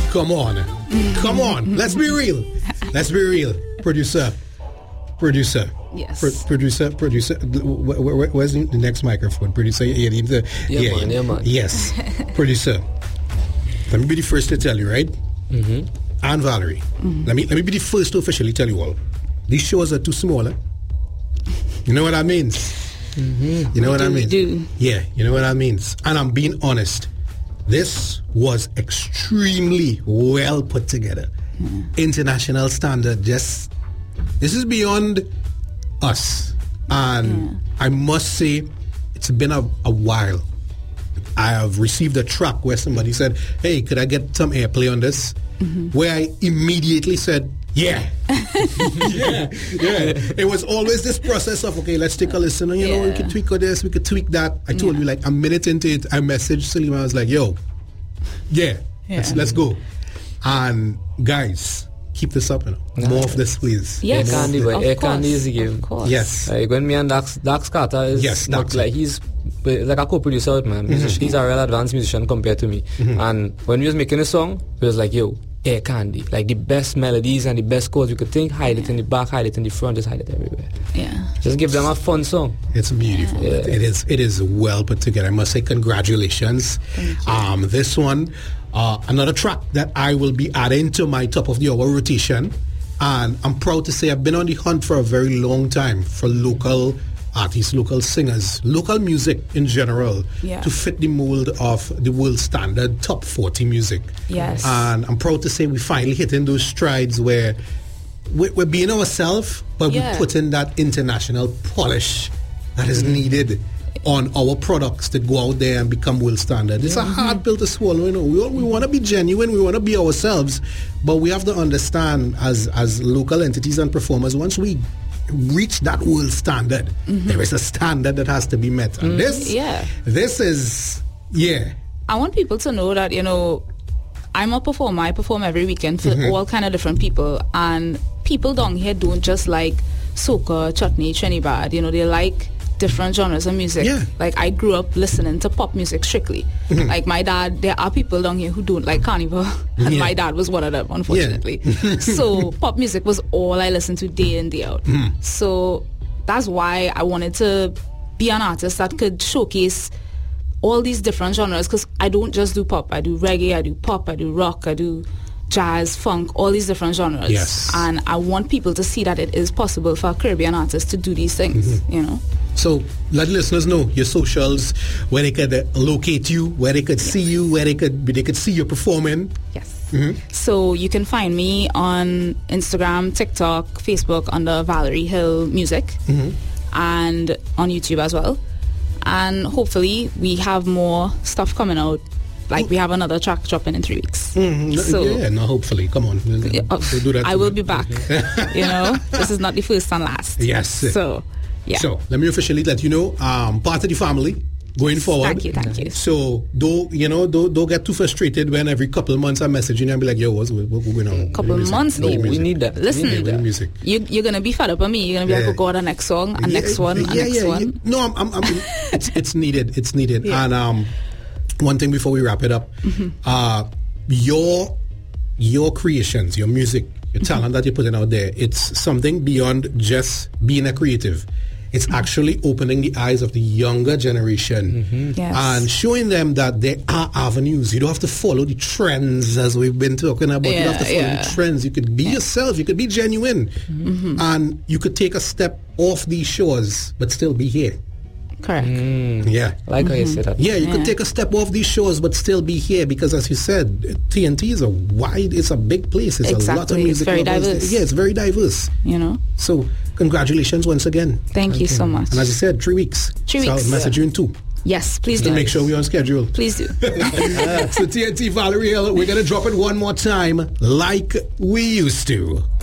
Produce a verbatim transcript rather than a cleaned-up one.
Come on. Come on. Let's be real. Let's be real. Producer. Producer. Yes. Pro- producer. Producer. Where, where, where's the next microphone? Producer. Yeah, the, yeah, yeah, man, yeah, man. Yes. Producer. Let me be the first to tell you, right? Mm-hmm. And Valerie. Mm-hmm. Let me let me be the first to officially tell you all. These shows are too small. Eh? You know what that means? Mm-hmm. You know we what do, that means? do. Yeah, you know what that means. And I'm being honest. This was extremely well put together. Mm. International standard. Just this is beyond us. And yeah. I must say, it's been a, a while. I have received a track where somebody said, hey, could I get some airplay on this? Mm-hmm. Where I immediately said, yeah. yeah. Yeah. It was always this process of, okay, let's take a listen. You know, yeah. we could tweak this, we could tweak that. I told yeah. you, like, a minute into it, I messaged Salima. I was like, yo, yeah, yeah. Let's, let's go. And guys, keep this up, you know. Nice. More of this, please. Yes, Air Candy, but Air Candy is the game. Of course. Yes. Like when me and Dax, Dax Carter is yes, not like he's like a co-producer with man. Mm-hmm. He's a real advanced musician compared to me. Mm-hmm. And when we was making a song, it was like, yo, Air Candy, like the best melodies and the best chords you could think, hide it in the back, hide it in the front, just hide it everywhere. Yeah. Just give them a fun song. It's beautiful. Yeah. It is it is well put together. I must say congratulations. Um, this one, uh, another track that I will be adding to my top of the hour rotation. And I'm proud to say I've been on the hunt for a very long time for local artists, local singers, local music in general yeah. to fit the mold of the world standard top forty music. Yes. And I'm proud to say we finally hitting those strides where we're, we're being ourselves, but yeah. we put in that international polish that is mm-hmm. needed on our products that go out there and become world standard. It's mm-hmm. a hard pill to swallow, you know. We we want to be genuine, we want to be ourselves, but we have to understand as as local entities and performers, once we reach that world standard, mm-hmm. there is a standard that has to be met. And mm-hmm. this, yeah. this is, yeah. I want people to know that, you know, I'm a performer. I perform every weekend for mm-hmm. all kind of different people. And people down here don't just like soca, chutney, Trinidad. You know, they like different genres of music. Yeah. Like, I grew up listening to pop music strictly. Mm-hmm. Like, my dad, there are people down here who don't like Carnival, and yeah. my dad was one of them, unfortunately. Yeah. So pop music was all I listened to day in, day out. Mm-hmm. So that's why I wanted to be an artist that could showcase all these different genres, because I don't just do pop. I do reggae, I do pop, I do rock, I do jazz, funk, all these different genres. Yes. And I want people to see that it is possible for a Caribbean artist to do these things, mm-hmm. you know. So let listeners know your socials, where they could uh, locate you, where they could yes. see you, where they could they could see you performing. Yes. Mm-hmm. So you can find me on Instagram, TikTok, Facebook under Valerie Hill Music, mm-hmm. and on YouTube as well. And hopefully we have more stuff coming out. Like, we have another track dropping in three weeks. Mm-hmm. So, yeah, no, hopefully. Come on. We'll, uh, we'll do that I will be back. You know, this is not the first and last. Yes. So, yeah. So, let me officially let you know, um, part of the family going forward. Thank you, thank you. So, don't, you know, don't, don't get too frustrated when every couple of months I'm messaging you and be like, yo, what's, what's going on? Couple of months? No, we need that. Listen, we need that. Music. You, you're going to be fed up on me. You're going to be yeah. like, oh, God, the next song, a yeah, next one, a yeah, next yeah, one. Yeah. No, I'm, I'm, I'm it's, it's needed. It's needed. Yeah. And, um, one thing before we wrap it up, mm-hmm. uh, your your creations, your music, your talent mm-hmm. that you're putting out there, it's something beyond just being a creative. It's mm-hmm. actually opening the eyes of the younger generation mm-hmm. yes. and showing them that there are avenues. You don't have to follow the trends, as we've been talking about. Yeah, you don't have to follow yeah. the trends. You could be yeah. yourself. You could be genuine. Mm-hmm. And you could take a step off these shores, but still be here. Correct. Mm. Yeah. Like mm-hmm. how you said that. Yeah, you yeah. could take a step off these shows but still be here, because as you said, T N T is a wide, it's a big place. It's exactly. a lot of music. It's very lovers. diverse. Yeah, it's very diverse. You know? So, congratulations once again. Thank, Thank you so much. And as you said, three weeks. Three so weeks. I'll message yeah. you in two. Yes, please to do. make sure we're on schedule. Please do. So T N T Valerie Hill, we're going to drop it one more time like we used to.